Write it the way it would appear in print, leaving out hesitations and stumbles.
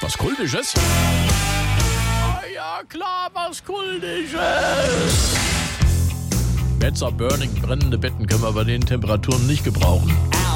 Was Kultisches? Ja klar, was Kultisches. Metzer Burning, brennende Betten können wir bei den Temperaturen nicht gebrauchen.